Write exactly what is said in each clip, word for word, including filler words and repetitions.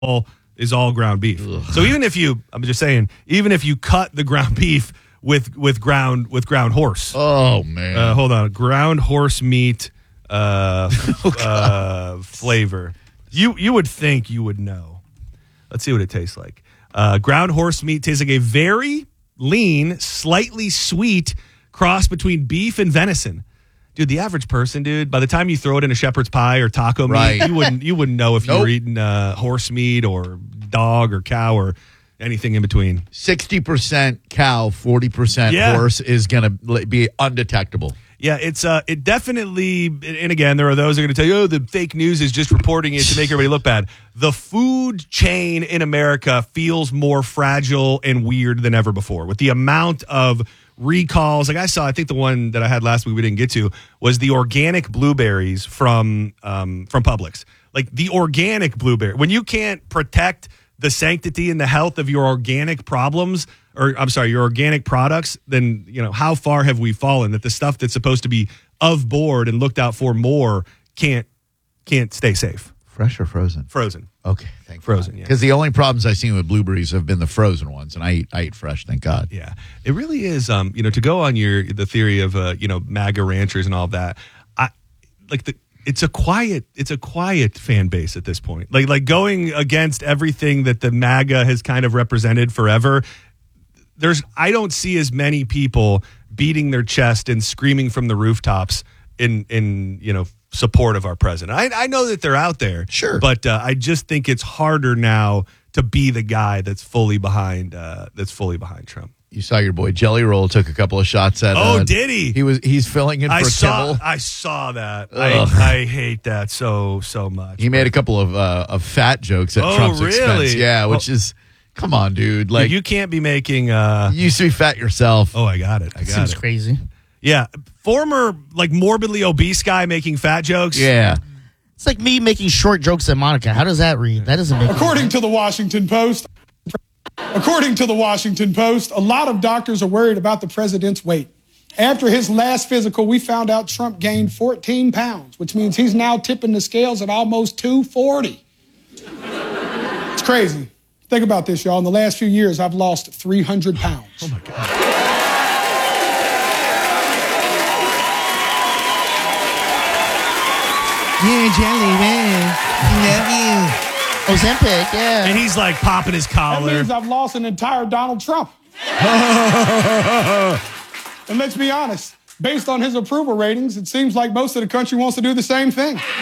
all is all ground beef. Ugh. So even if you, I'm just saying, even if you cut the ground beef with with ground with ground horse. Oh man, uh, hold on, ground horse meat uh, oh, uh, flavor. You you would think you would know. Let's see what it tastes like. Uh, ground horse meat tastes like a very lean, slightly sweet cross between beef and venison. Dude, the average person, dude, by the time you throw it in a shepherd's pie or taco right. meat, you wouldn't you wouldn't know if nope. you were eating uh, horse meat or dog or cow or anything in between. sixty percent cow, forty percent yeah. horse is going to be undetectable. Yeah, it's uh, it definitely, and again, there are those who are going to tell you, oh, the fake news is just reporting it to make everybody look bad. The food chain in America feels more fragile and weird than ever before with the amount of recalls. Like I saw, I think the one that I had last week we didn't get to was the organic blueberries from um, from Publix. Like the organic blueberry. When you can't protect the sanctity and the health of your organic problems, or I'm sorry, your organic products, then, you know, how far have we fallen that the stuff that's supposed to be of board and looked out for more can't can't stay safe? Fresh or frozen? Frozen. Okay, thank frozen. Because yeah. the only problems I've seen with blueberries have been the frozen ones, and I eat I eat fresh. Thank God. Yeah, it really is. Um, you know, to go on your the theory of uh, you know, MAGA ranchers and all of that. I like the. It's a quiet. It's a quiet fan base at this point. Like like going against everything that the MAGA has kind of represented forever. There's I don't see as many people beating their chest and screaming from the rooftops in in you know. support of our president. I, I know that they're out there, sure, but uh, I just think it's harder now to be the guy that's fully behind. Uh, that's fully behind Trump. You saw your boy Jelly Roll took a couple of shots at. Oh, uh, did he? He was. He's filling in for I saw. Kimmel. I saw that. I, I hate that so so much. He made a couple of uh, of fat jokes at oh, Trump's really? expense. Yeah, which well, is. Come on, dude. Like dude, you can't be making. Uh, you used to be fat yourself. Oh, I got it. I got Seems it. Seems crazy. Yeah, former like morbidly obese guy making fat jokes. Yeah, it's like me making short jokes at Monica. How does that read? That doesn't make. According to the Washington Post, according to the Washington Post, a lot of doctors are worried about the president's weight. After his last physical, we found out Trump gained fourteen pounds, which means he's now tipping the scales at almost two forty. It's crazy. Think about this, y'all. In the last few years, I've lost three hundred pounds. Oh my God. Yeah, Jelly, man. Love you. Ozempic, yeah. And he's like popping his collar. That means I've lost an entire Donald Trump. And let's be honest, based on his approval ratings, it seems like most of the country wants to do the same thing. Dude,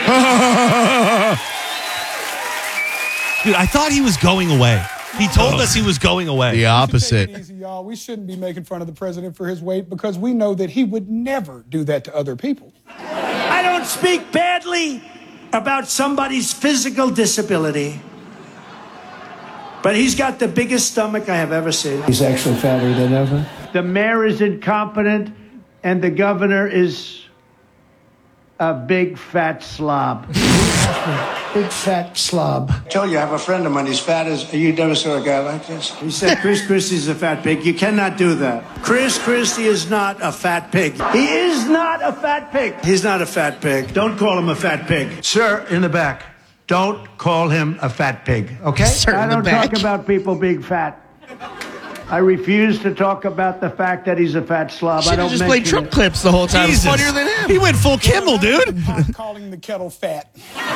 I thought he was going away. He told us he was going away. The opposite. Take it easy, y'all. We shouldn't be making fun of the president for his weight because we know that he would never do that to other people. I don't speak badly about somebody's physical disability, but he's got the biggest stomach I have ever seen. He's actually fatter than ever. The mayor is incompetent, and the governor is a big fat slob. Big fat slob. I told you, I have a friend of mine. He's fat as... You never saw a guy like this? He said Chris Christie's a fat pig. You cannot do that. Chris Christie is not a fat pig. He is not a fat pig. He's not a fat pig. Don't call him a fat pig. Sir, in the back, don't call him a fat pig, okay? Sir, I in the don't back. talk about people being fat. I refuse to talk about the fact that he's a fat slob. I Should don't have just played mention Trump it. clips the whole time. Jesus. It's funnier than him. He went full Kimmel, dude. I'm calling the kettle fat.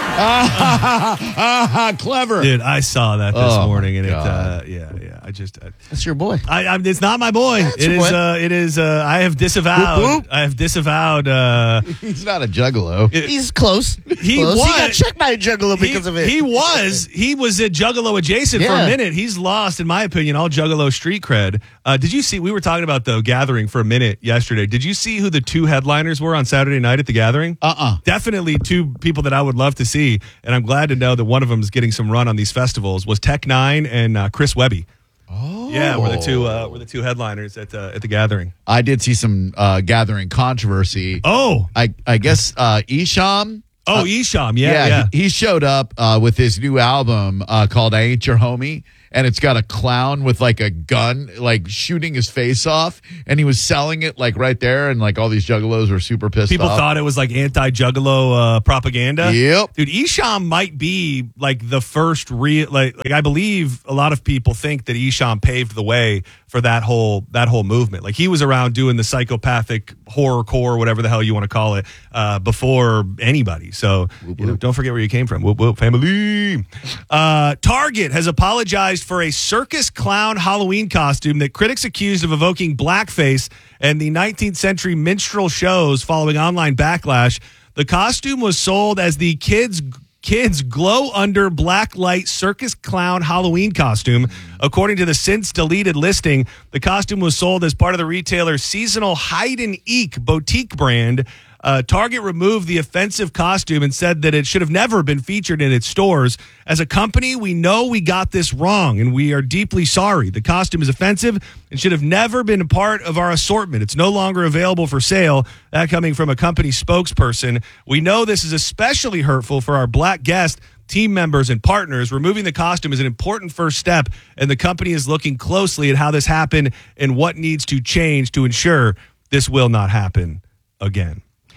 Clever. Dude, I saw that this Oh, morning, and it, God. uh, yeah, yeah. I just, I, That's your boy. I, I it's not my boy. That's It your is, boy. uh, it is. Uh, I have disavowed. Whoop, whoop. I have disavowed. Uh, He's not a juggalo. it- He's close. He close. was- He got checked by a juggalo because he, of it. He was. He was a Juggalo adjacent for Yeah. a minute. He's lost, in my opinion, all Juggalo street cred. Uh, did you see? We were talking about the Gathering for a minute yesterday. Did you see who the two headliners were on Saturday night at the Gathering? Uh-uh. Definitely two people that I would love to see, and I'm glad to know that one of them is getting some run on these festivals. Was Tech Nine and uh, Chris Webby. Oh. Yeah, we're the two. Uh, we're the two headliners at uh, at the Gathering. I did see some uh, Gathering controversy. Oh, I I guess uh, Isham. oh, uh, Isham. Yeah, yeah. He, he showed up uh, with his new album uh, called "I Ain't Your Homie," and it's got a clown with like a gun, like shooting his face off, and he was selling it like right there, and like all these juggalos were super pissed People off. thought it was like anti-juggalo uh, propaganda. Yep. Dude, Esham might be like the first real, like, like I believe a lot of people think that Esham paved the way for that whole that whole movement. Like he was around doing the psychopathic horrorcore, whatever the hell you want to call it, uh, before anybody. So Whoop, you know, whoop. don't forget where you came from. Whoop whoop, family. Uh, Target has apologized for a circus clown Halloween costume that critics accused of evoking blackface and the nineteenth century minstrel shows following online backlash. The costume was sold as the kids kids glow under black light circus clown Halloween costume. According to the since deleted listing, the costume was sold as part of the retailer's seasonal hide and eek boutique brand. Uh, Target removed the offensive costume and said that it should have never been featured in its stores. As a company, we know we got this wrong, and we are deeply sorry. The costume is offensive and should have never been a part of our assortment. It's no longer available for sale. That coming from a company spokesperson. We know this is especially hurtful for our black guests, team members, and partners. Removing the costume is an important first step, and the company is looking closely at how this happened and what needs to change to ensure this will not happen again.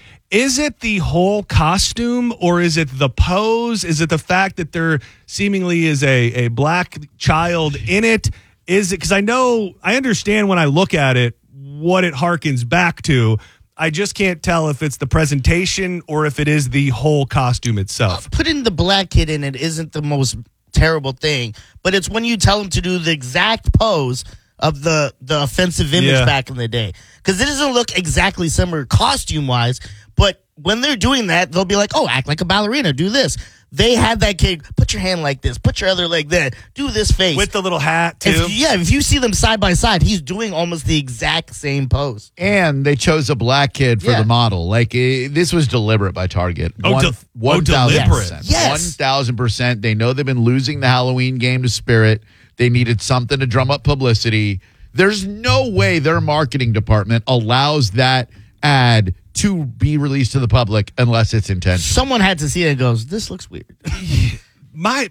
Is it the whole costume, or is it the pose? Is it the fact that there seemingly is a, a black child in it? Is it because I know, I understand when I look at it what it harkens back to. I just can't tell if it's the presentation or if it is the whole costume itself. Putting the black kid in it isn't the most terrible thing, but it's when you tell him to do the exact pose of the, the offensive image Yeah. back in the day. Because it doesn't look exactly similar costume-wise, but when they're doing that, they'll be like, oh, act like a ballerina, do this. They had that kid, put your hand like this, put your other leg there, do this face. With the little hat, too. If, yeah, if you see them side by side, he's doing almost the exact same pose. And they chose a black kid for Yeah. the model. Like eh, this was deliberate by Target. Oh, One- de- oh, one thousand deliberate. percent. Yes. One thousand percent. They know they've been losing the Halloween game to Spirit. They needed something to drum up publicity. There's no way their marketing department allows that ad to be released to the public unless it's intentional. Someone had to see it and goes, this looks weird. My,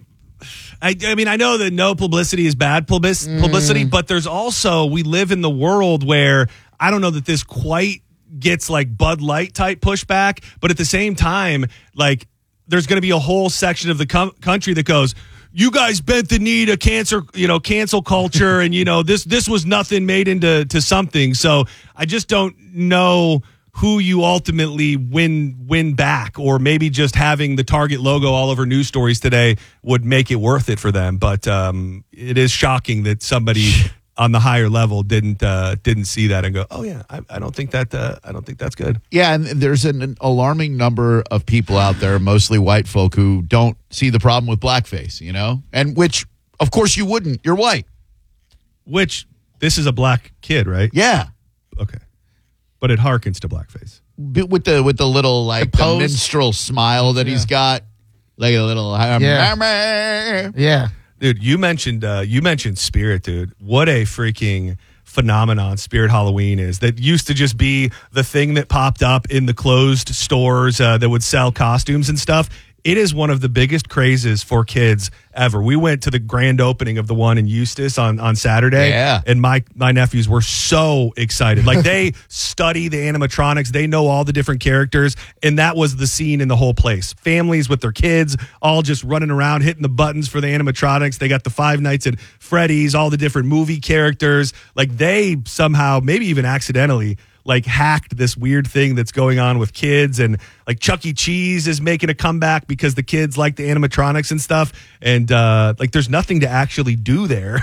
I, I mean, I know that no publicity is bad publis- publicity, but there's also, we live in the world where I don't know that this quite gets like Bud Light type pushback, but at the same time, like there's going to be a whole section of the com- country that goes, you guys bent the knee to cancer, you know, cancel culture, and you know this this was nothing made into to something. So I just don't know who you ultimately win win back, or maybe just having the Target logo all over news stories today would make it worth it for them. But um, it is shocking that somebody on the higher level didn't uh, didn't see that and go, oh yeah, I, I don't think that uh, I don't think that's good. Yeah, and there's an, an alarming number of people out there, mostly white folk, who don't see the problem with blackface, you know? And which, of course, you wouldn't. You're white. Which this is a black kid, right? Yeah. Okay, but it harkens to blackface. B- With the with the little, like, The the, pose. minstrel smile that he's got. Like a little... um, Yeah. Yeah. Dude, you mentioned uh, you mentioned Spirit, dude. What a freaking phenomenon Spirit Halloween is. That used to just be the thing that popped up in the closed stores uh, that would sell costumes and stuff. It is one of the biggest crazes for kids ever. We went to the grand opening of the one in Eustis on, on Saturday. Yeah. And my, my nephews were so excited. Like, they study the animatronics. They know all the different characters. And that was the scene in the whole place. Families with their kids all just running around, hitting the buttons for the animatronics. They got the Five Nights at Freddy's, all the different movie characters. Like, they somehow, maybe even accidentally, like hacked this weird thing that's going on with kids, and like Chuck E. Cheese is making a comeback because the kids like the animatronics and stuff. And uh, like, there's nothing to actually do there,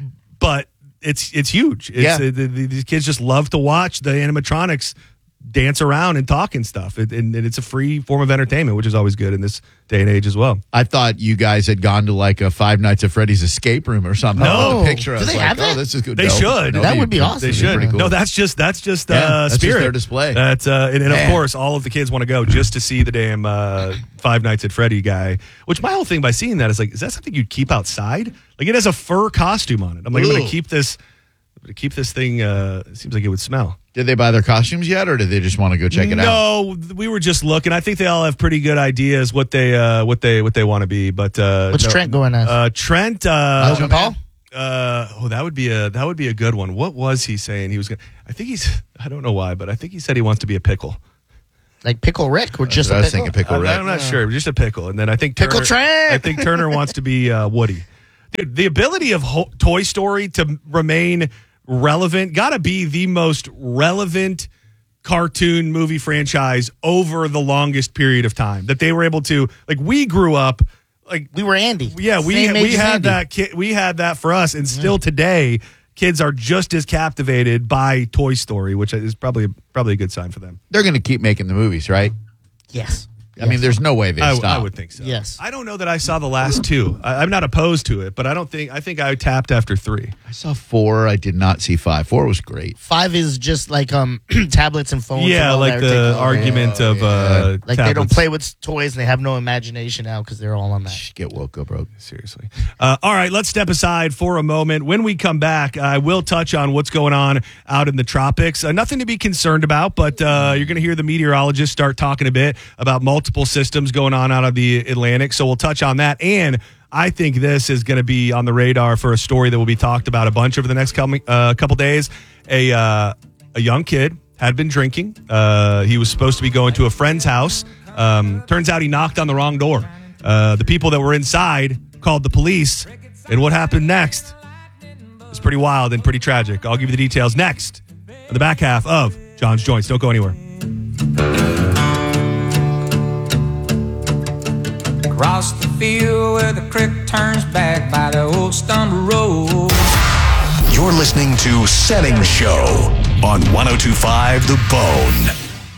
but it's it's huge. It's, Yeah. uh, the, the, these kids just love to watch the animatronics dance around and talk and stuff. It, and, and it's a free form of entertainment, which is always good in this day and age as well. I thought you guys had gone to like a Five Nights at Freddy's escape room or something. No. I saw the picture. I Do was they like, have oh, that? this is good. They No. should. No, That you- would be awesome. They it'd be should. pretty cool. No, that's just that's just Yeah, uh, that's just Spirit. their display. That's uh, and, and of Man. course, all of the kids want to go just to see the damn uh, Five Nights at Freddy guy. Which my whole thing by seeing that is like, is that something you'd keep outside? Like, it has a fur costume on it. I'm like, I'm going Ooh. to keep this. I'm going to keep this thing. Uh, it seems like it would smell. Did they buy their costumes yet, or did they just want to go check it out? No, we were just looking. I think they all have pretty good ideas what they uh, what they what they want to be. But uh, What's no. Trent going as? Uh, Trent. Uh, Logan Paul? Uh, oh, that would be a that would be a good one. What was he saying? He was going. I think he's. I don't know why, but I think he said he wants to be a pickle. Like Pickle Rick or just I a was pickle? thinking Pickle I'm, Rick. I'm not yeah. sure. Just a pickle, and then I think Pickle Turner, Trent! I think Turner wants to be uh, Woody. Dude, the ability of Ho- Toy Story to remain relevant got to be the most relevant cartoon movie franchise over the longest period of time that they were able to. Like we grew up. Like We were Andy. Yeah, we Same age we as had Andy. that ki- we had that for us, and still today, kids are just as captivated by Toy Story, which is probably probably a good sign for them. They're going to keep making the movies, right? Yes. I mean, there's no way they I, stop. I would think so. Yes. I don't know that I saw the last two. I, I'm not opposed to it, but I don't think I think I tapped after three. I saw four. I did not see five. Four was great. Five is just like um tablets and phones. Yeah, and all like that the are taking over. argument of uh, Like they don't tablets. play with toys and they have no imagination now because they're all on that. Shh, Get woke up, bro. Seriously. Uh, all right, let's step aside for a moment. When we come back, I will touch on what's going on out in the tropics. Uh, nothing to be concerned about, but uh, you're going to hear the meteorologists start talking a bit about multiple systems going on out of the Atlantic. So we'll touch on that. And I think this is going to be on the radar for a story that will be talked about a bunch over the next coming, uh, couple days. A, uh, a young kid had been drinking. Uh, he was supposed to be going to a friend's house. Um, turns out he knocked on the wrong door. Uh, the people that were inside called the police. And what happened next is pretty wild and pretty tragic. I'll give you the details next on the back half of John's Joints. Don't go anywhere. Across the field where the creek turns back by the old stumble road. You're listening to Setting Show on one oh two point five The Bone.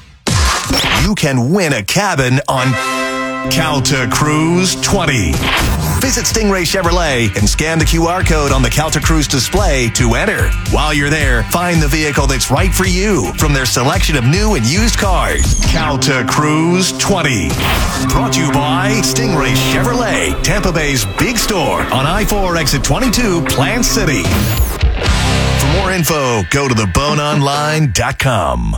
You can win a cabin on Calta Cruise twenty. Visit Stingray Chevrolet and scan the Q R code on the Calta Cruise display to enter. While you're there, find the vehicle that's right for you from their selection of new and used cars. Calta Cruise twenty. Brought to you by Stingray Chevrolet, Tampa Bay's big store on I four exit twenty-two, Plant City. For more info, go to the bone online dot com.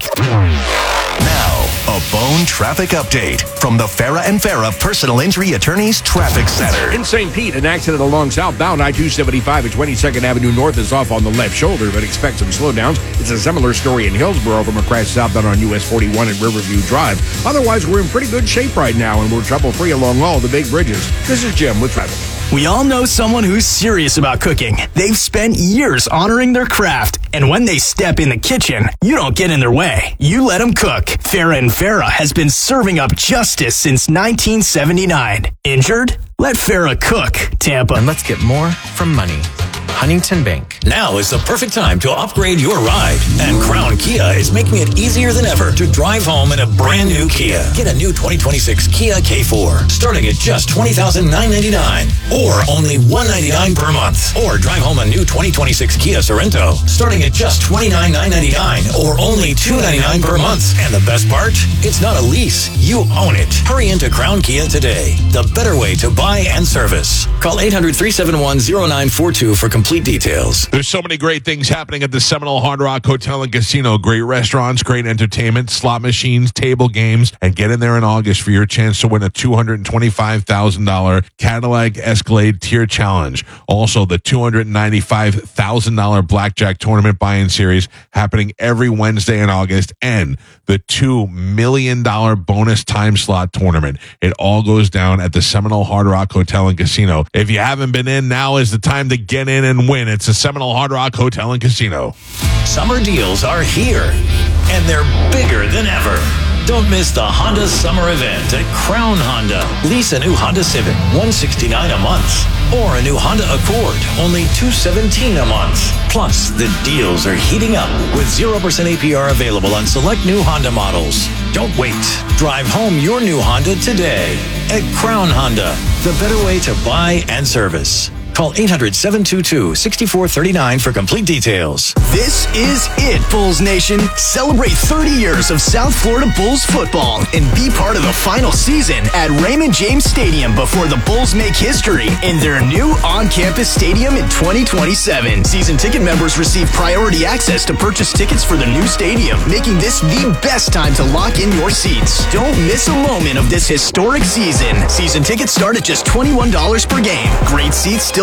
Now, a Bone traffic update from the Farah and Farah Personal Injury Attorneys Traffic Center. In Saint Pete, an accident along southbound I two seventy-five at twenty-second Avenue North is off on the left shoulder, but expect some slowdowns. It's a similar story in Hillsborough from a crash southbound on U S forty-one and Riverview Drive. Otherwise, we're in pretty good shape right now, and we're trouble-free along all the big bridges. This is Jim with traffic. We all know someone who's serious about cooking. They've spent years honoring their craft, and when they step in the kitchen, you don't get in their way. You let them cook. Farah and Farah has been serving up justice since nineteen seventy-nine. Injured? Let Farah cook. Tampa. And let's get more from money. Huntington Bank. Now is the perfect time to upgrade your ride. And Crown Kia is making it easier than ever to drive home in a brand new Kia. Get a new twenty twenty-six Kia K four starting at just twenty thousand nine hundred ninety-nine dollars or only one hundred ninety-nine dollars per month. Or drive home a new twenty twenty-six Kia Sorento starting at just twenty-nine thousand nine hundred ninety-nine dollars or only two hundred ninety-nine dollars per month. And the best part? It's not a lease. You own it. Hurry into Crown Kia today. The better way to buy and service. Call eight hundred, three seven one, zero nine four two for complete details. There's so many great things happening at the Seminole Hard Rock Hotel and Casino. Great restaurants, great entertainment, slot machines, table games, and get in there in August for your chance to win a two hundred twenty-five thousand dollars Cadillac Escalade Tier Challenge. Also, the two hundred ninety-five thousand dollars Blackjack Tournament Buy-In Series happening every Wednesday in August, and the two million dollars bonus time slot tournament. It all goes down at the Seminole Hard Rock Hotel and Casino. If you haven't been in, now is the time to get in and win. It's the Seminole Hard Rock Hotel and Casino. Summer deals are here, and they're bigger than ever. Don't miss the Honda Summer Event at Crown Honda. Lease a new Honda Civic, one hundred sixty-nine dollars a month. Or a new Honda Accord, only two hundred seventeen dollars a month. Plus, the deals are heating up with zero percent A P R available on select new Honda models. Don't wait. Drive home your new Honda today at Crown Honda, the better way to buy and service. Call eight hundred, seven two two, six four three nine for complete details. This is it, Bulls Nation. Celebrate thirty years of South Florida Bulls football and be part of the final season at Raymond James Stadium before the Bulls make history in their new on-campus stadium in twenty twenty-seven. Season ticket members receive priority access to purchase tickets for the new stadium, making this the best time to lock in your seats. Don't miss a moment of this historic season. Season tickets start at just twenty-one dollars per game. Great seats still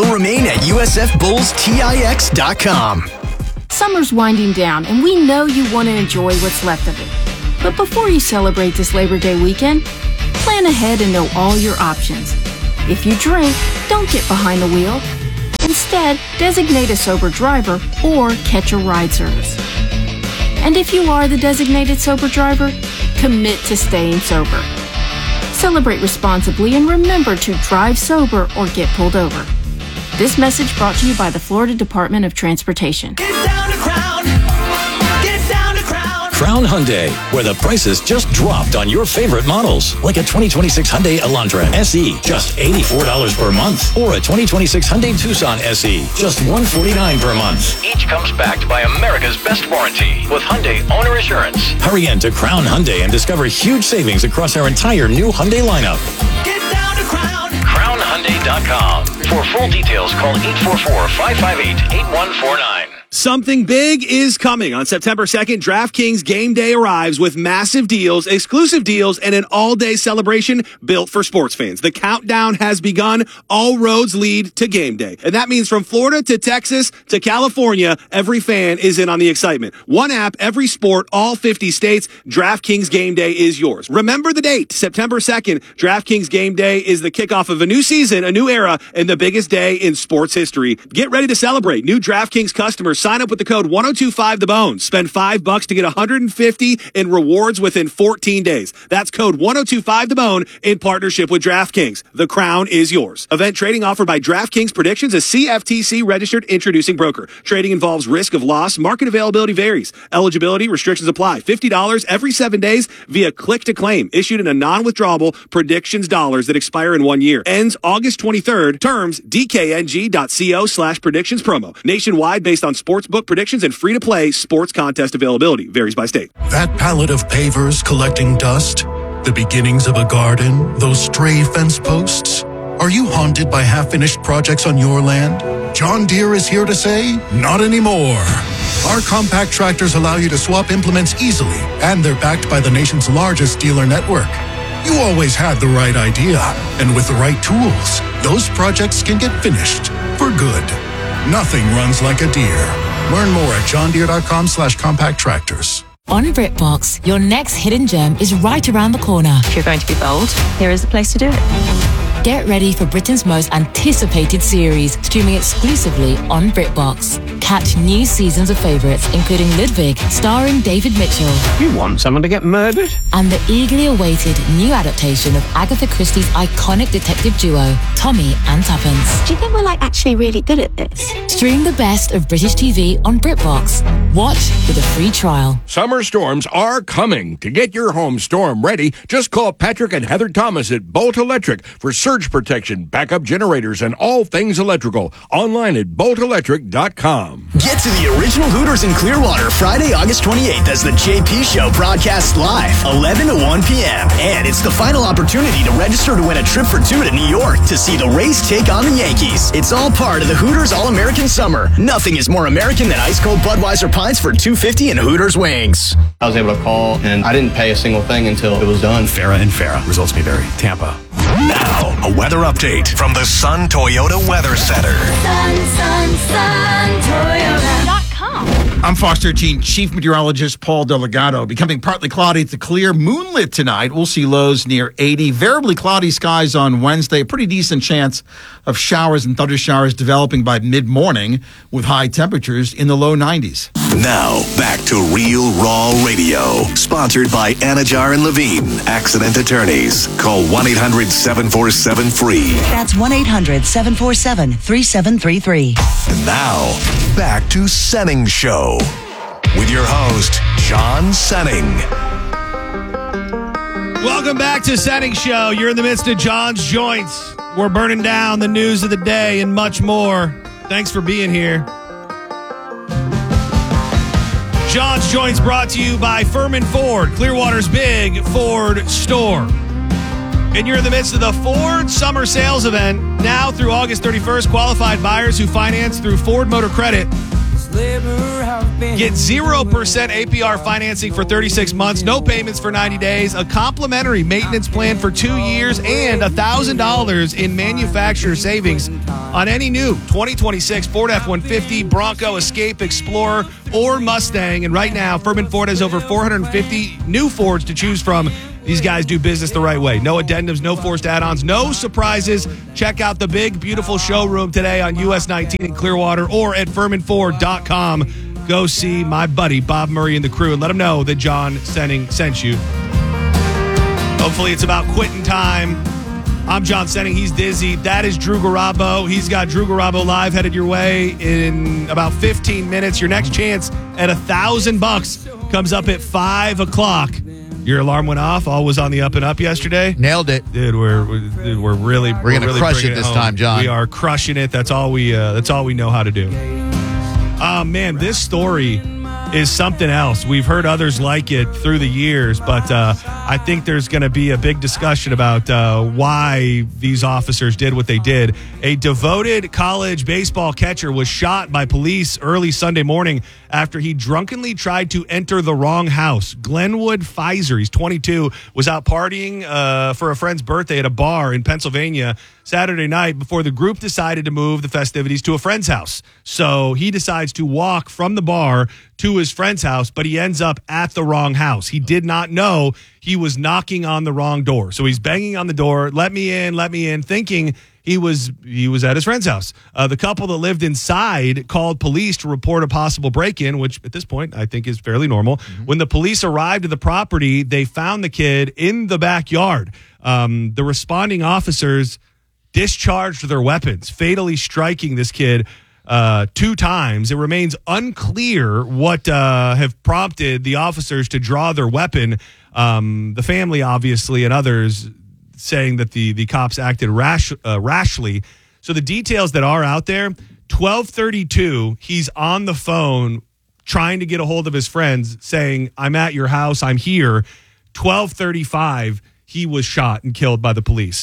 will remain at U S F Bulls Tix dot com. Summer's winding down, and we know you want to enjoy what's left of it. But before you celebrate this Labor Day weekend, plan ahead and know all your options. If you drink, don't get behind the wheel. Instead, designate a sober driver or catch a ride service. And if you are the designated sober driver, commit to staying sober. Celebrate responsibly and remember to drive sober or get pulled over. This message brought to you by the Florida Department of Transportation. Get down to Crown. Get down to Crown. Crown Hyundai, where the prices just dropped on your favorite models. Like a twenty twenty-six Hyundai Elantra S E, just eighty-four dollars per month. Or a twenty twenty-six Hyundai Tucson S E, just one hundred forty-nine dollars per month. Each comes backed by America's best warranty with Hyundai Owner Assurance. Hurry in to Crown Hyundai and discover huge savings across our entire new Hyundai lineup. Get down to Crown. Crown Hyundai dot com. For full details, call eight four four, five five eight, eight one four nine. Something big is coming. On September second, DraftKings Game Day arrives with massive deals, exclusive deals, and an all-day celebration built for sports fans. The countdown has begun. All roads lead to Game Day. And that means from Florida to Texas to California, every fan is in on the excitement. One app, every sport, all fifty states. DraftKings Game Day is yours. Remember the date, September second. DraftKings Game Day is the kickoff of a new season, a new era, and the biggest day in sports history. Get ready to celebrate. New DraftKings customers sign up with the code one oh two five the bone. Spend five bucks to get one hundred fifty in rewards within fourteen days. That's code one oh two five the bone in partnership with DraftKings. The crown is yours. Event trading offered by DraftKings Predictions, a C F T C registered introducing broker. Trading involves risk of loss. Market availability varies. Eligibility restrictions apply. fifty dollars every seven days via click to claim. Issued in a non-withdrawable Predictions dollars that expire in one year. Ends August twenty-third. Terms D K N G dot co slash predictions promo. Nationwide based on sportsbook predictions and free-to-play sports contest availability. Varies by state. That pallet of pavers collecting dust, the beginnings of a garden, those stray fence posts. Are you haunted by half-finished projects on your land? John Deere is here to say, not anymore. Our compact tractors allow you to swap implements easily, and they're backed by the nation's largest dealer network. You always had the right idea, and with the right tools, those projects can get finished for good. Nothing runs like a Deere. Learn more at john deere dot com slash compact tractors. On BritBox, your next hidden gem is right around the corner. If you're going to be bold, here is the place to do it. Get ready for Britain's most anticipated series, streaming exclusively on BritBox. Catch new seasons of favourites, including Ludwig, starring David Mitchell. You want someone to get murdered? And the eagerly awaited new adaptation of Agatha Christie's iconic detective duo, Tommy and Tuppence. Do you think we're like actually really good at this? Stream the best of British T V on BritBox. Watch with a free trial. Summer storms are coming. To get your home storm ready, just call Patrick and Heather Thomas at Bolt Electric for surge protection, backup generators, and all things electrical. Online at bolt electric dot com. Get to the original Hooters in Clearwater Friday, August twenty-eighth as the J P Show broadcasts live, eleven to one p.m. And it's the final opportunity to register to win a trip for two to New York to see the Rays take on the Yankees. It's all part of the Hooters All-American Summer. Nothing is more American than ice-cold Budweiser pints for two fifty and Hooters wings. I was able to call, and I didn't pay a single thing until it was done. Farah and Farah. Results may vary. Tampa. Now, a weather update from the Sun Toyota Weather Center. Sun, sun, sun, Toyota dot com. I'm Fox thirteen Chief Meteorologist Paul Delgado. Becoming partly cloudy to clear, moonlit tonight. We'll see lows near eighty. Variably cloudy skies on Wednesday. A pretty decent chance of showers and thunder showers developing by mid-morning with high temperatures in the low nineties. Now, back to Real Raw Radio. Sponsored by Anajar and Levine, Accident Attorneys. Call one eight hundred seven four seven free. That's one eight hundred seven four seven three seven three three. And now, back to Senning Show with your host, John Senning. Welcome back to Senning Show. You're in the midst of John's Joints. We're burning down the news of the day and much more. Thanks for being here. John's Joints brought to you by Furman Ford, Clearwater's big Ford store. And you're in the midst of the Ford Summer Sales Event. Now through August thirty-first, qualified buyers who finance through Ford Motor Credit Get zero percent A P R financing for thirty-six months, no payments for ninety days, a complimentary maintenance plan for two years, and one thousand dollars in manufacturer savings on any new twenty twenty-six Ford F one fifty, Bronco, Escape, Explorer, or Mustang. And right now, Furman Ford has over four hundred fifty new Fords to choose from. These guys do business the right way. No addendums, no forced add-ons, no surprises. Check out the big, beautiful showroom today on U S nineteen in Clearwater or at furman ford dot com. Go see my buddy Bob Murray and the crew and let them know that John Senning sent you. Hopefully it's about quitting time. I'm John Senning. He's Dizzy. That is Drew Garabo. He's got Drew Garabo Live headed your way in about fifteen minutes. Your next chance at a thousand bucks comes up at five o'clock. Your alarm went off. All was on the up and up yesterday. Nailed it, dude. We're dude, we're really we're, we're gonna really crush it this home. time, John. We are crushing it. That's all we. Uh, that's all we know how to do. Oh, man, this story is something else. We've heard others like it through the years, but uh, I think there's going to be a big discussion about uh, why these officers did what they did. A devoted college baseball catcher was shot by police early Sunday morning after he drunkenly tried to enter the wrong house. Glenwood Pfizer, he's twenty-two, was out partying uh, for a friend's birthday at a bar in Pennsylvania Saturday night before the group decided to move the festivities to a friend's house. So he decides to walk from the bar to his friend's house, but he ends up at the wrong house. He did not know he was knocking on the wrong door. So he's banging on the door, let me in, let me in, thinking he was he was at his friend's house. Uh, the couple that lived inside called police to report a possible break-in, which at this point I think is fairly normal. Mm-hmm. When the police arrived at the property, they found the kid in the backyard. Um, the responding officers discharged their weapons, fatally striking this kid uh, two times. It remains unclear what uh, have prompted the officers to draw their weapon. Um, the family, obviously, and others saying that the, the cops acted rash, uh, rashly. So the details that are out there, twelve thirty-two, he's on the phone trying to get a hold of his friends saying, I'm at your house, I'm here. twelve thirty-five, he was shot and killed by the police.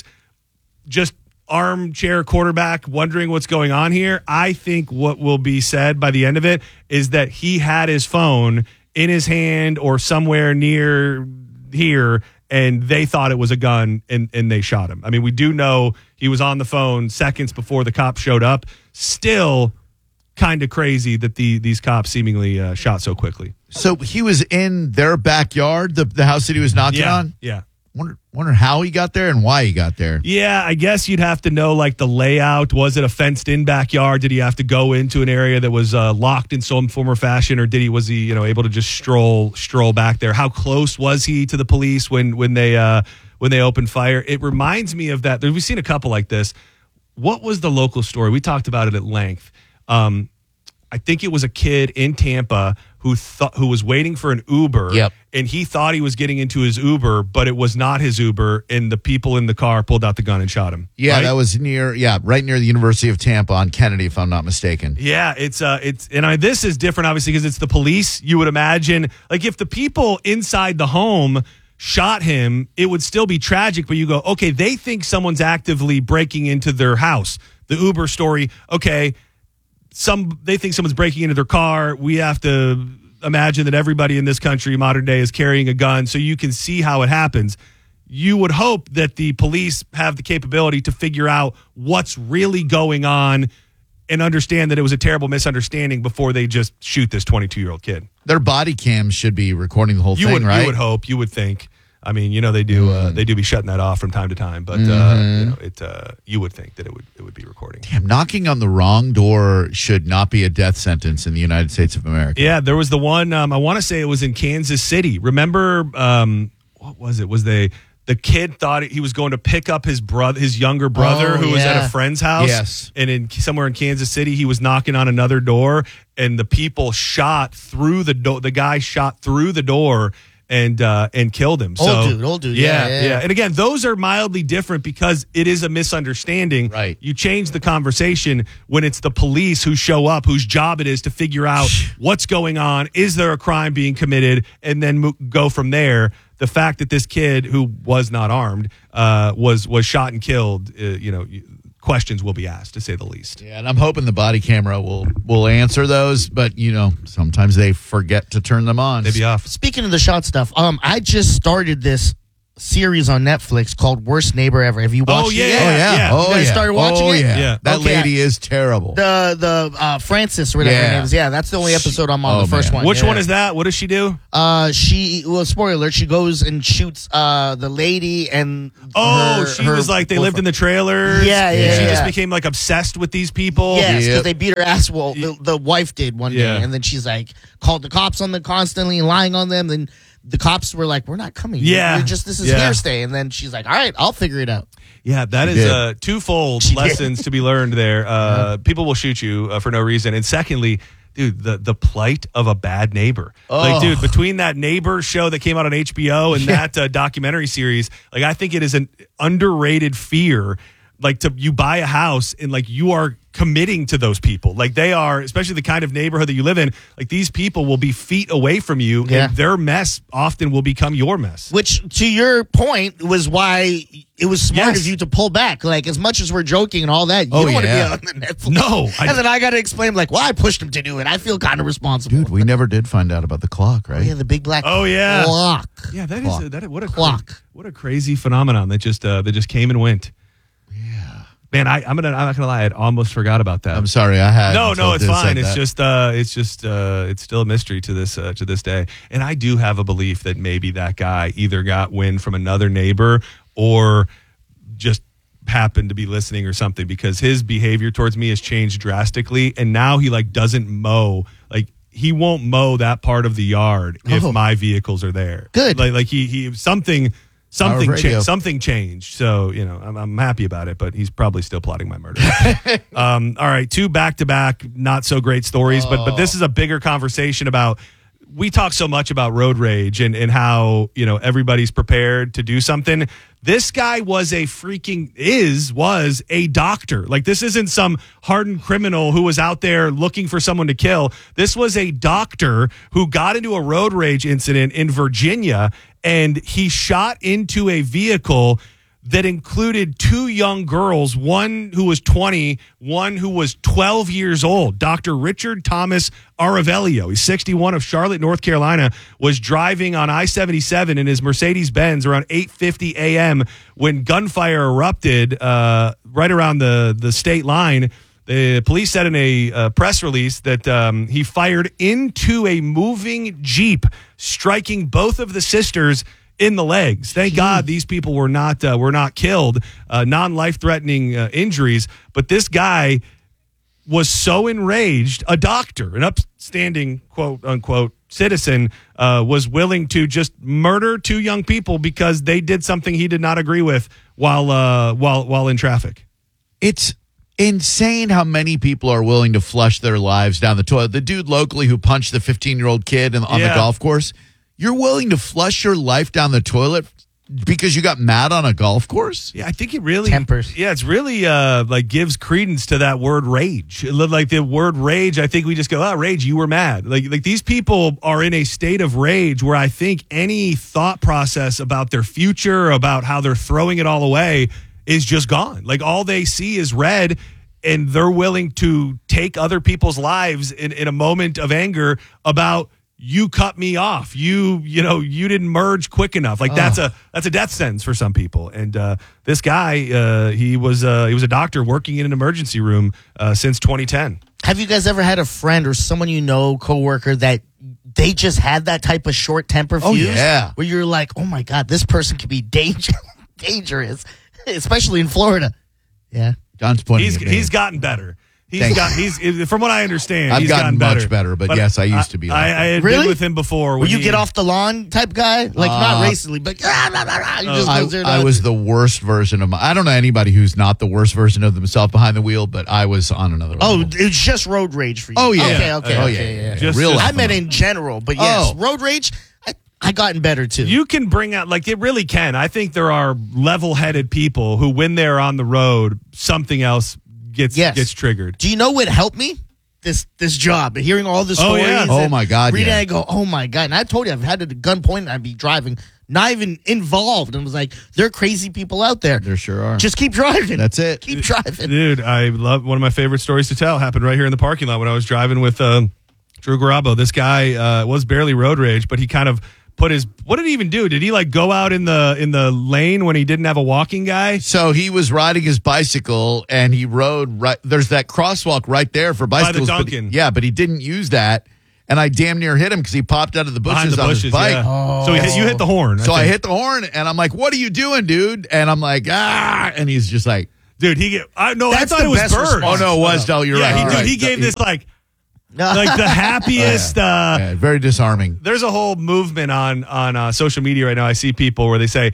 Just armchair quarterback wondering what's going on here. I think what will be said by the end of it is that he had his phone in his hand or somewhere near here, and they thought it was a gun, and, and they shot him. I mean, we do know he was on the phone seconds before the cops showed up. Still kind of crazy that the these cops seemingly uh, shot so quickly. So he was in their backyard, the, the house that he was knocking yeah, on? Yeah. Wonder, wonder how he got there and why he got there. Yeah, I guess you'd have to know, like, the layout. Was it a fenced-in backyard? Did he have to go into an area that was uh, locked in some form or fashion, or did he was he you know able to just stroll stroll back there? How close was he to the police when when they uh, when they opened fire? It reminds me of that. We've seen a couple like this. What was the local story? We talked about it at length. Um, I think it was a kid in Tampa who thought who was waiting for an Uber. Yep. And he thought he was getting into his Uber, but it was not his Uber, and the people in the car pulled out the gun and shot him. Yeah, right? that was near, yeah, right near the University of Tampa on Kennedy, if I'm not mistaken. Yeah, it's, uh, it's, and I mean, this is different, obviously, because it's the police. You would imagine, like, if the people inside the home shot him, it would still be tragic, but you go, okay, they think someone's actively breaking into their house. The Uber story, okay, some they think someone's breaking into their car. We have to imagine that everybody in this country, modern day, is carrying a gun, so you can see how it happens. You would hope that the police have the capability to figure out what's really going on and understand that it was a terrible misunderstanding before they just shoot this twenty-two-year-old kid. Their body cams should be recording the whole you thing, would, right? You would hope. You would think. I mean, you know, they do. Uh, they do be shutting that off from time to time, but uh, Mhm. you know, it. Uh, you would think that it would. It would be recording. Damn, knocking on the wrong door should not be a death sentence in the United States of America. Yeah, there was the one. Um, I want to say it was in Kansas City. Remember, um, what was it? Was they the kid thought he was going to pick up his brother, his younger brother, Oh, who was at yeah. a friend's house. Yes. And in somewhere in Kansas City, he was knocking on another door, and the people shot through the door. The guy shot through the door and uh, and killed him. Old So, dude, old dude. Yeah, yeah, yeah. And again, those are mildly different because it is a misunderstanding. Right. You change the conversation when it's the police who show up, whose job it is to figure out what's going on. Is there a crime being committed? And then mo- go from there. The fact that this kid who was not armed uh, was was shot and killed, uh, you know, questions will be asked, to say the least. Yeah, and I'm hoping the body camera will will answer those, but you know, sometimes they forget to turn them on. They'd be off. Speaking of the shot stuff, um, I just started this series on Netflix called Worst Neighbor Ever. Have you watched Oh, yeah, it? yeah, Oh yeah. yeah. Oh You guys yeah. started watching oh, it? Yeah. Yeah. That Okay. lady is terrible. The the uh, Francis or whatever Yeah. her name is. Yeah, that's the only episode I'm on. Oh, the first man. one. Which Yeah. one is that? What does she do? Uh, she well, spoiler alert. She goes and shoots uh the lady and Oh, her- she her was like, they lived in the boyfriend. trailers. Yeah, yeah, She yeah. just became like obsessed with these people. Yes, because Yep. they beat her ass. Well, the, the wife did one Yeah. day, and then she's like called the cops on them constantly, lying on them. Then the cops were like, "We're not coming. You're- Yeah. you're just this is Yeah. hearsay." And then she's like, "All right, I'll figure it out." Yeah, that She is did. uh, twofold She did. lessons to be learned there. Uh, People will shoot you uh, for no reason. And secondly, dude, the, the plight of a bad neighbor. Like, Oh. dude, between that Neighbor show that came out on H B O and that uh, documentary series, like, I think it is an underrated fear. Like, to you buy a house and like you are committing to those people. Like, they are, especially the kind of neighborhood that you live in. Like, these people will be feet away from you, Yeah. and their mess often will become your mess. Which, to your point, was why it was smart Yes. of you to pull back. Like, as much as we're joking and all that, you Oh, don't want to yeah. be on the Netflix. No, I- and then I got to explain, like, well, I pushed him to do it. I feel kind of responsible. Dude, we never did find out about the clock, right? Yeah, the big black Oh, yeah. clock. Yeah, that Clock. is a, that. What a Clock. cra- what a crazy phenomenon that just uh, that just came and went. Yeah, man, I, I'm gonna I'm not gonna lie, I almost forgot about that. I'm sorry, I had. no, until no, it's Diz fine. said It's that. just uh, it's just uh, it's still a mystery to this uh, to this day. And I do have a belief that maybe that guy either got wind from another neighbor or just happened to be listening or something, because his behavior towards me has changed drastically, and now he like doesn't mow like. He won't mow that part of the yard if Oh. my vehicles are there. Good. Like, like he he something Power something of radio. changed. Something changed. So you know, I'm, I'm happy about it. But he's probably still plotting my murder. um, all right, two back to back, not so great stories. But but this is a bigger conversation about. We talk so much about road rage and, and how, you know, everybody's prepared to do something. This guy was a freaking is was a doctor. Like, this isn't some hardened criminal who was out there looking for someone to kill. This was a doctor who got into a road rage incident in Virginia, and he shot into a vehicle that included two young girls, one who was twenty, one who was twelve years old. Doctor Richard Thomas Aravelio, he's sixty-one, of Charlotte, North Carolina, was driving on I seventy-seven in his Mercedes-Benz around eight fifty a.m. when gunfire erupted uh, right around the, the state line. The police said in a uh, press release that um, he fired into a moving Jeep, striking both of the sisters in the legs. Thank God these people were not uh, were not killed, uh, non-life threatening uh, injuries. But this guy was so enraged. A doctor, an upstanding quote unquote citizen, uh, was willing to just murder two young people because they did something he did not agree with while uh, while while in traffic. It's insane how many people are willing to flush their lives down the toilet. The dude locally who punched the fifteen-year-old kid in, on Yeah. the golf course, you're willing to flush your life down the toilet because you got mad on a golf course? Yeah, I think it really Tempers. Yeah, it's really uh, like gives credence to that word rage. Like the word rage, I think we just go, "Oh, rage, you were mad." Like like these people are in a state of rage where I think any thought process about their future, about how they're throwing it all away, is just gone. Like all they see is red, and they're willing to take other people's lives in, in a moment of anger about, you cut me off. You, you know, you didn't merge quick enough. Like that's a that's a death sentence for some people. And uh, this guy, uh, he was uh, he was a doctor working in an emergency room uh, since twenty ten. Have you guys ever had a friend or someone you know, coworker, that they just had that type of short temper Oh, fuse? yeah. Where you're like, oh my God, this person could be danger- dangerous, especially in Florida. Yeah. John's pointing He's at me. he's gotten better. He's Thank got he's from what I understand. I've he's gotten gotten, much better, but yes, I used to be like I, that. I had Really? been with him before. Will when you he- get off the lawn type guy? Like, not Uh, racily, but ah, blah, blah, blah, you just I, goes there, I does was it. the worst version of my. I don't know anybody who's not the worst version of themselves behind the wheel, but I was on another Oh, level. it's just road rage for you. Oh, yeah. Okay, okay, Oh, okay. yeah, yeah, yeah. yeah. Just- Real just- I life. meant in general, but yes, Oh. road rage, I, I gotten better too. You can bring out, like, it really can. I think there are level-headed people who, when they're on the road, something else gets Yes. gets triggered. Do you know what helped me? This this job, hearing all the Oh, stories. yeah. Oh, and my God, Reading yeah. it, I go, oh my God. And I told you, I've had a gun point and I'd be driving not even involved, and was like, there are crazy people out there. There sure are. Just keep driving. That's it. Keep driving. Dude, I love one of my favorite stories to tell. Happened right here in the parking lot when I was driving with uh, Drew Garabo. This guy uh, was barely road rage, but he kind of put his, what did he even do? Did he like go out in the in the lane when he didn't have a walking guy? So he was riding his bicycle and he rode right. There's that crosswalk right there for bicycles. By the but he- Dunkin'. yeah, but he didn't use that. And I damn near hit him because he popped out of the Behind bushes the on bushes, his bike. yeah. Oh. So he hit, you hit the horn. So I, think. hit the horn and I'm like, what are you doing, dude? And I'm like, ah. And he's just like, dude, he get, I no, That's I thought the it was best birds. response. oh, no, it was. Oh, you're yeah, right. he, you're dude, right. he gave He- this like, like the happiest. uh, yeah, very disarming. There's a whole movement on on uh, social media right now. I see people where they say,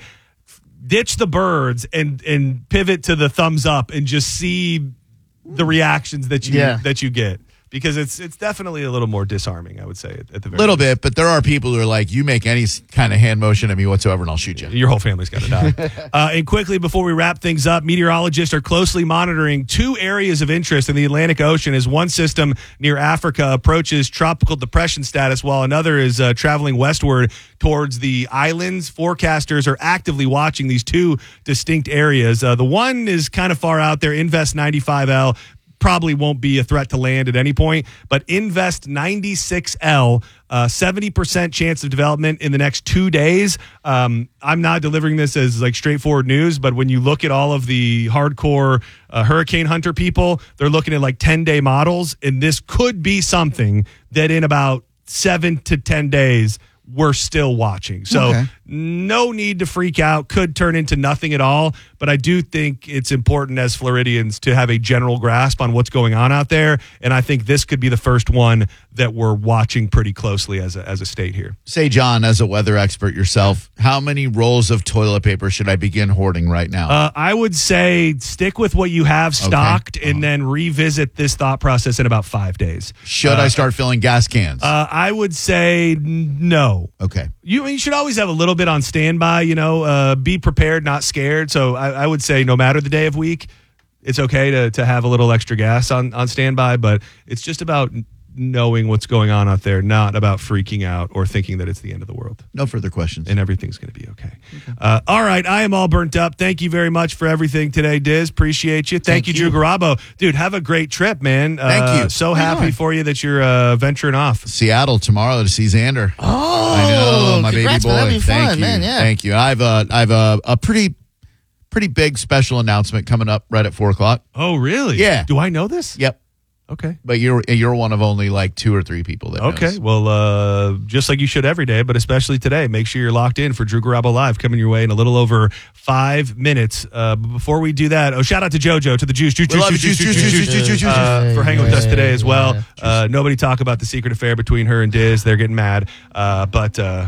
ditch the birds and and pivot to the thumbs up and just see the reactions that you Yeah. that you get. Because it's it's definitely a little more disarming, I would say, at, at the very little least. bit, but there are people who are like, you make any s- kind of hand motion at me whatsoever and I'll shoot you. Your whole family's got to die. uh, and quickly, before we wrap things up, meteorologists are closely monitoring two areas of interest in the Atlantic Ocean as one system near Africa approaches tropical depression status while another is uh, traveling westward towards the islands. Forecasters are actively watching these two distinct areas. Uh, the one is kind of far out there, Invest ninety-five L. Probably won't be a threat to land at any point, but Invest ninety-six L, uh, seventy percent chance of development in the next two days. Um, I'm not delivering this as like straightforward news, but when you look at all of the hardcore uh, hurricane hunter people, they're looking at like ten-day models, and this could be something that in about seven to ten days, we're still watching. So Okay. no need to freak out. Could turn into nothing at all. But I do think it's important as Floridians to have a general grasp on what's going on out there. And I think this could be the first one that we're watching pretty closely as a, as a state here. Say, John, as a weather expert yourself, how many rolls of toilet paper should I begin hoarding right now? Uh, I would say stick with what you have stocked and then revisit this thought process in about five days. should uh, I start filling gas cans? Uh, I would say n- no. okay. You, you should always have a little bit on standby, you know, uh, be prepared, not scared. So I, I would say no matter the day of week, it's okay to, to have a little extra gas on, on standby, but it's just about knowing what's going on out there, not about freaking out or thinking that it's the end of the world. No further questions. And everything's going to be okay. okay. Uh, all right. I am all burnt up. Thank you very much for everything today, Diz. Appreciate you. Thank, Thank you, you. Drew Garabo. Dude, have a great trip, man. Thank Uh, you. So Right happy on. for you that you're uh, venturing off. Seattle tomorrow to see Xander. Oh, I know, my baby congrats, boy. man. That'd be fun, Thank you. man, yeah. Thank you. I have a, I have a, a pretty, pretty big special announcement coming up right at four o'clock. Oh, really? Yeah. Do I know this? Yep. Okay. But you're you're one of only like two or three people that Okay, knows. well, uh, just like you should every day, but especially today, make sure you're locked in for Drew Garabo Live coming your way in a little over five minutes. Uh, but before we do that, oh, shout out to JoJo, to the Juice, Juice, We Juice, love Juice, you, Juice, Juice, Juice, Juice, Juice, Juice, Juice, uh, Juice. for hanging with us Yeah, today as well. yeah. Uh, nobody talk about the secret affair between her and Diz. They're getting mad. Uh, but uh,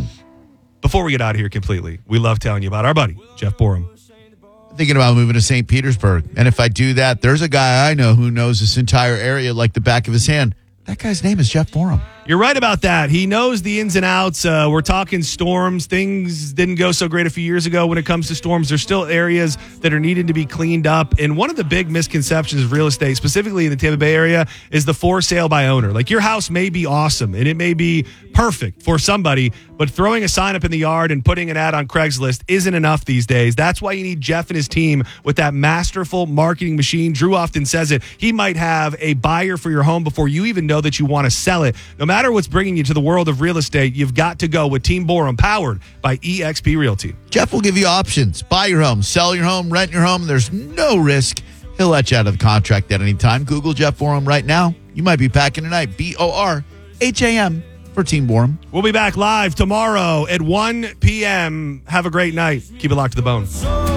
before we get out of here completely, we love telling you about our buddy, Jeff Borum. Thinking about moving to Saint Petersburg. And if I do that, there's a guy I know who knows this entire area like the back of his hand. That guy's name is Jeff Borum. You're right about that. He knows the ins and outs. Uh, we're talking storms. Things didn't go so great a few years ago when it comes to storms. There's still areas that are needing to be cleaned up. And one of the big misconceptions of real estate, specifically in the Tampa Bay area, is the for sale by owner. Like, your house may be awesome and it may be perfect for somebody, but throwing a sign up in the yard and putting an ad on Craigslist isn't enough these days. That's why you need Jeff and his team with that masterful marketing machine. Drew often says it. He might have a buyer for your home before you even know that you want to sell it. No matter what's bringing you to the world of real estate, you've got to go with Team Borum, powered by E X P Realty. Jeff will give you options. Buy your home, sell your home, rent your home. There's no risk. He'll let you out of the contract at any time. Google Jeff Borum right now. You might be packing tonight. B O R H A M for Team Borum. We'll be back live tomorrow at one p.m. Have a great night. Keep it locked to the bone.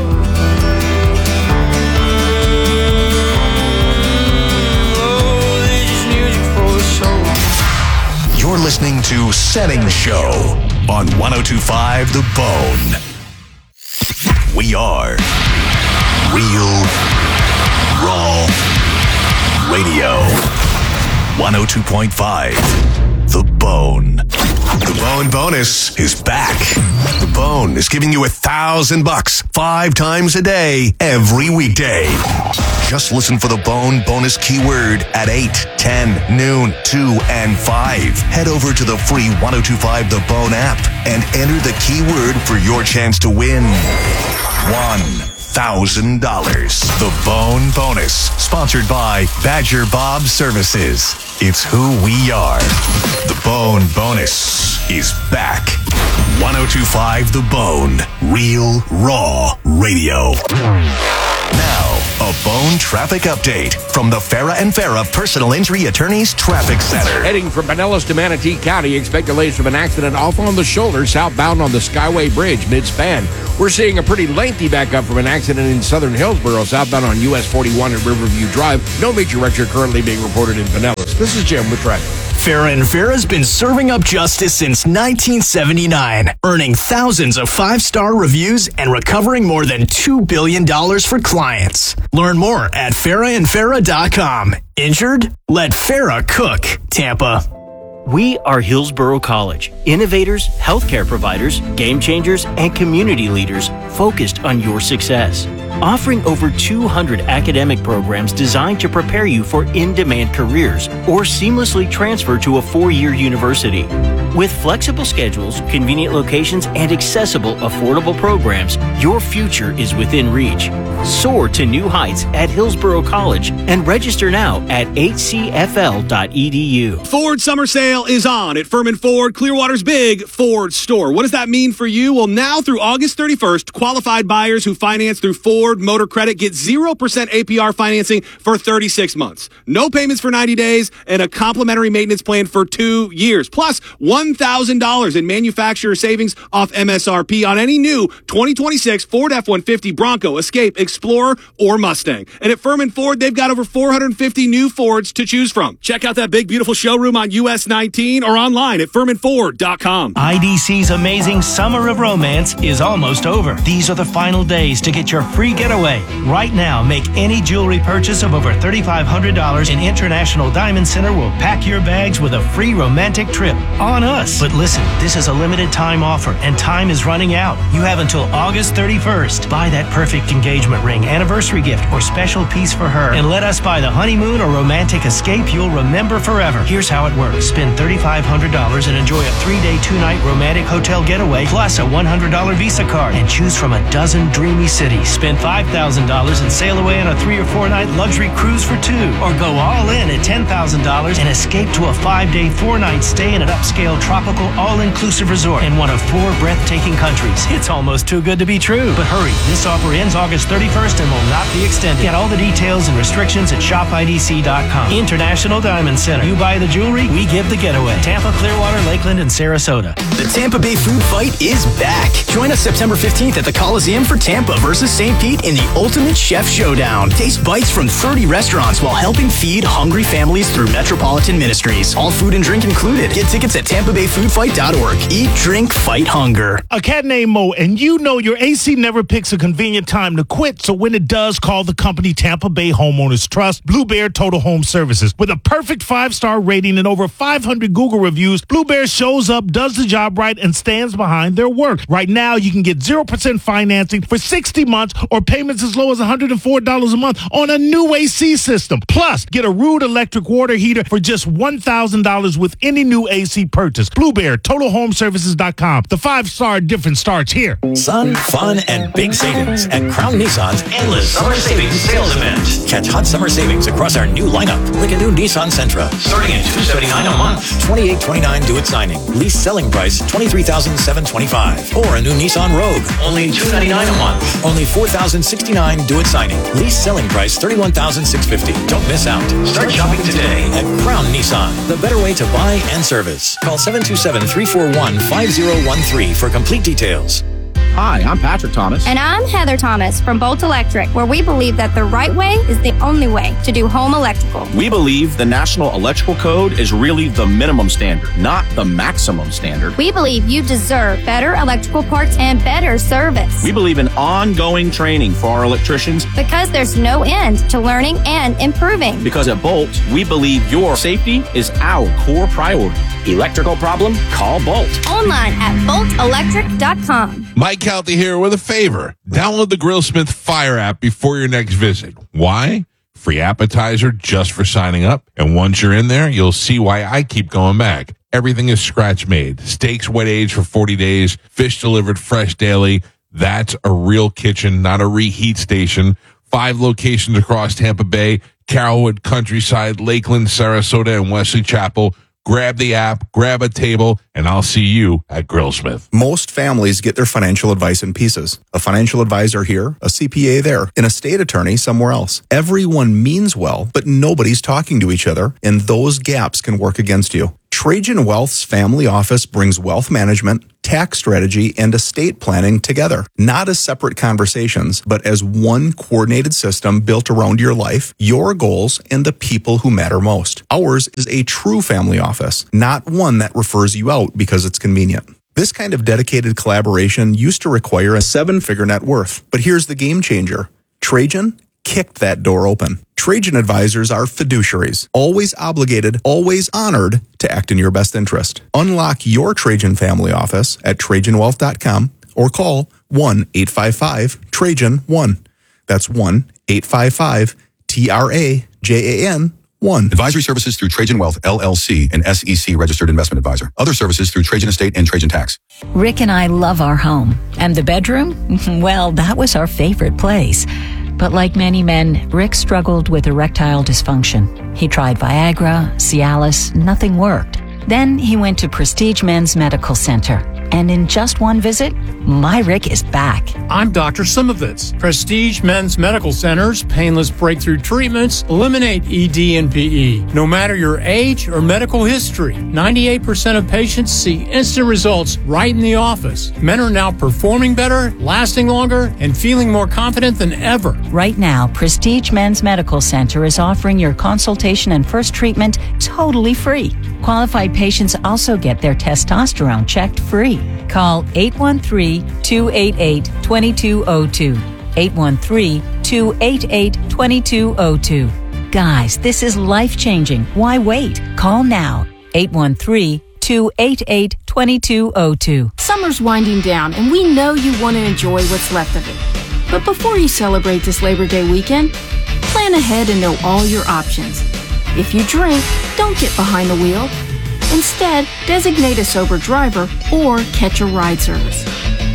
You're listening to Setting Show on one oh two point five The Bone. We are Real Raw Radio. one oh two point five The Bone. The Bone bonus is back. The Bone is giving you a thousand bucks five times a day, every weekday. Just listen for the Bone bonus keyword at eight, ten, noon, two, and five. Head over to the free one oh two point five The Bone app and enter the keyword for your chance to win one thousand dollars. The Bone Bonus, sponsored by Badger Bob Services. It's who we are. The Bone Bonus is back. one oh two point five The Bone. Real, raw radio. Now, a Bone traffic update from the Farah and Farah Personal Injury Attorneys Traffic Center. Heading from Pinellas to Manatee County, expect delays from an accident off on the shoulder southbound on the Skyway Bridge mid-span. We're seeing a pretty lengthy backup from an accident in southern Hillsborough southbound on U S forty-one at Riverview Drive. No major wrecks are currently being reported in Pinellas. This is Jim with traffic. Farah and Farah's been serving up justice since nineteen seventy-nine, earning thousands of five-star reviews and recovering more than two billion dollars for clients. Learn more at farah and farah dot com. Injured? Let Farah cook. Tampa. We are Hillsborough College, innovators, healthcare providers, game changers, and community leaders focused on your success. Offering over two hundred academic programs designed to prepare you for in-demand careers or seamlessly transfer to a four-year university. With flexible schedules, convenient locations, and accessible, affordable programs, your future is within reach. Soar to new heights at Hillsborough College and register now at h c f l dot e d u. Ford Summer Sale is on at Furman Ford, Clearwater's big Ford store. What does that mean for you? Well, now through August thirty-first, qualified buyers who finance through Ford Motor Credit get zero percent A P R financing for thirty-six months. No payments for ninety days and a complimentary maintenance plan for two years. Plus, one thousand dollars in manufacturer savings off M S R P on any new twenty twenty-six Ford F one fifty, Bronco, Escape, Explorer, or Mustang. And at Furman Ford, they've got over four hundred fifty new Fords to choose from. Check out that big, beautiful showroom on U S nineteen or online at furman ford dot com. I D C's amazing Summer of Romance is almost over. These are the final days to get your free getaway. Right now, make any jewelry purchase of over three thousand five hundred dollars in International Diamond Center will pack your bags with a free romantic trip on us. But listen, this is a limited time offer and time is running out. You have until August thirty-first. Buy that perfect engagement ring, anniversary gift, or special piece for her and let us buy the honeymoon or romantic escape you'll remember forever. Here's how it works. Spend three thousand five hundred dollars and enjoy a three-day, two-night romantic hotel getaway plus a one hundred dollars Visa card and choose from a dozen dreamy cities. Spend five thousand dollars and sail away on a three or four-night luxury cruise for two. Or go all in at ten thousand dollars and escape to a five-day, four-night stay in an upscale tropical all-inclusive resort in one of four breathtaking countries. It's almost too good to be true. But hurry, this offer ends August thirty-first and will not be extended. Get all the details and restrictions at shop I D C dot com. International Diamond Center. You buy the jewelry, we give the getaway. Tampa, Clearwater, Lakeland, and Sarasota. The Tampa Bay Food Fight is back. Join us September fifteenth at the Coliseum for Tampa versus Saint Pete in the Ultimate Chef Showdown. Taste bites from thirty restaurants while helping feed hungry families through Metropolitan Ministries. All food and drink included. Get tickets at tampa bay food fight dot org. Eat, drink, fight hunger. A cat named Mo, and you know your A C never picks a convenient time to quit, so when it does, call the company Tampa Bay Homeowners Trust, Blue Bear Total Home Services. With a perfect five-star rating and over five hundred Google reviews, Blue Bear shows up, does the job right, and stands behind their work. Right now, you can get zero percent financing for sixty months or payments as low as one hundred four dollars a month on a new A C system. Plus, get a Rude electric water heater for just one thousand dollars with any new A C purchase. Blue Bear, total home services dot com. The five-star difference starts here. Sun, fun, and big savings at Crown Nissan's Endless Summer Savings Sales Event. Catch hot summer savings across our new lineup, like a new Nissan Sentra, starting at two hundred seventy-nine dollars a month, twenty-eight twenty-nine due at signing. Lease selling price twenty-three thousand seven hundred twenty-five dollars. Or a new Nissan Rogue, only two hundred ninety-nine dollars a month, only four thousand sixty-nine dollars due at signing. Lease selling price thirty-one thousand six hundred fifty dollars. Don't miss out. Start shopping today at Crown Nissan, the better way to buy and service. Call seven two seven, three four one, five zero one three for complete details. Hi, I'm Patrick Thomas. And I'm Heather Thomas from Bolt Electric, where we believe that the right way is the only way to do home electrical. We believe the National Electrical Code is really the minimum standard, not the maximum standard. We believe you deserve better electrical parts and better service. We believe in ongoing training for our electricians. Because there's no end to learning and improving. Because at Bolt, we believe your safety is our core priority. Electrical problem? Call Bolt. Online at bolt electric dot com. Mike Calty here with a favor. Download the Grillsmith Fire app before your next visit. Why? Free appetizer just for signing up. And once you're in there, you'll see why I keep going back. everything is scratch made. Steaks wet aged for forty days, fish delivered fresh daily. That's a real kitchen, not a reheat station. Five locations across Tampa Bay, Carrollwood, Countryside, Lakeland, Sarasota, and Wesley Chapel. Grab the app, grab a table, and I'll see you at Grillsmith. Most families get their financial advice in pieces. A financial advisor here, a C P A there, an estate attorney somewhere else. Everyone means well, but nobody's talking to each other, and those gaps can work against you. Trajan Wealth's family office brings wealth management, tax strategy, and estate planning together, not as separate conversations, but as one coordinated system built around your life, your goals, and the people who matter most. Ours is a true family office, not one that refers you out because it's convenient. This kind of dedicated collaboration used to require a seven-figure net worth, but here's the game changer. Trajan kicked that door open. Trajan advisors are fiduciaries, always obligated, always honored to act in your best interest. Unlock your Trajan family office at Trajan Wealth dot com or call one eight five five Trajan one. That's one eight five five T R A J A N one. Advisory services through Trajan Wealth, L L C, an S E C registered investment advisor. Other services through Trajan Estate and Trajan Tax. Rick and I love our home. And the bedroom? Well, that was our favorite place. But like many men, Rick struggled with erectile dysfunction. He tried Viagra, Cialis, nothing worked. Then he went to Prestige Men's Medical Center. And in just one visit, my Rick is back. I'm Doctor Simovitz. Prestige Men's Medical Center's painless breakthrough treatments eliminate E D and P E. No matter your age or medical history, ninety-eight percent of patients see instant results right in the office. Men are now performing better, lasting longer, and feeling more confident than ever. Right now, Prestige Men's Medical Center is offering your consultation and first treatment totally free. Qualified patients also get their testosterone checked free. Call eight one three, two eight eight, two two zero two. eight one three, two eight eight, two two zero two. Guys, this is life-changing. Why wait? Call now. eight one three, two eight eight, two two zero two. Summer's winding down, and we know you want to enjoy what's left of it. But before you celebrate this Labor Day weekend, plan ahead and know all your options. If you drink, don't get behind the wheel. Instead, designate a sober driver or catch a ride service.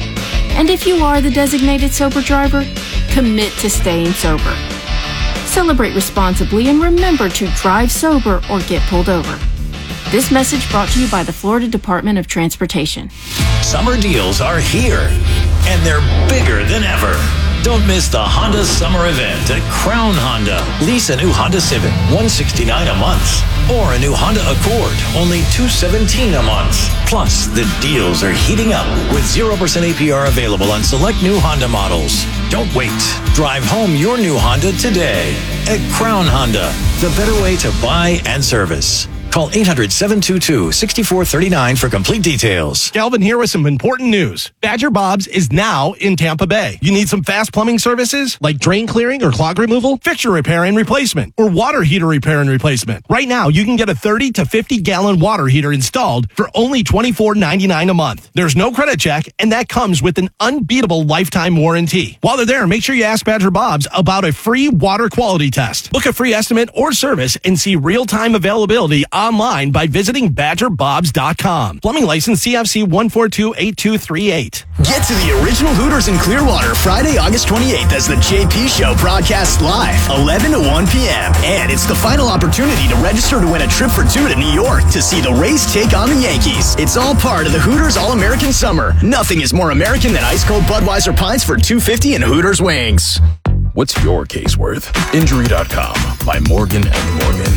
And if you are the designated sober driver, commit to staying sober. Celebrate responsibly and remember to drive sober or get pulled over. This message brought to you by the Florida Department of Transportation. Summer deals are here, and they're bigger than ever. Don't miss the Honda Summer Event at Crown Honda. Lease a new Honda Civic, one hundred sixty-nine dollars a month. Or a new Honda Accord, only two hundred seventeen dollars a month. Plus, the deals are heating up with zero percent A P R available on select new Honda models. Don't wait. Drive home your new Honda today at Crown Honda, the better way to buy and service. Call eight hundred, seven two two, six four three nine for complete details. Galvin here with some important news. Badger Bob's is now in Tampa Bay. You need some fast plumbing services like drain clearing or clog removal, fixture repair and replacement, or water heater repair and replacement. Right now, you can get a thirty to fifty gallon water heater installed for only twenty-four ninety-nine a month. There's no credit check, and that comes with an unbeatable lifetime warranty. While they're there, make sure you ask Badger Bob's about a free water quality test. Book a free estimate or service and see real-time availability online by visiting badger bobs dot com. Plumbing license C F C one four two eight two three eight. Get to the original Hooters in Clearwater Friday, August twenty-eighth as the J P Show broadcasts live, eleven to one p.m. And it's the final opportunity to register to win a trip for two to New York to see the Rays take on the Yankees. It's all part of the Hooters All-American Summer. Nothing is more American than ice-cold Budweiser pints for two dollars and fifty cents and Hooters wings. What's your case worth? Injury dot com by Morgan and Morgan.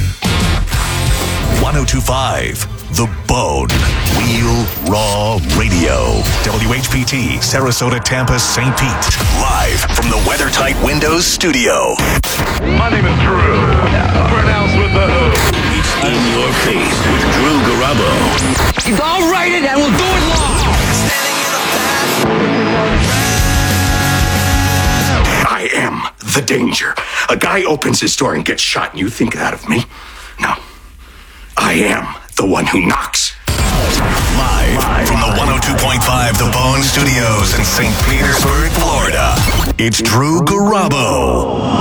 one oh two point five The Bone. Real Raw Radio. W H P T, Sarasota, Tampa, Saint Pete. Live from the WeatherTight Windows studio. My name is Drew. Pronounced with the O. It's in your face with Drew Garabo. I'll write it and we'll do it live. I am the danger. A guy opens his door and gets shot, and you think that of me? No. I am the one who knocks. Live, Live from the one oh two point five The Bone Studios in Saint Petersburg, Florida. It's Drew Garabo.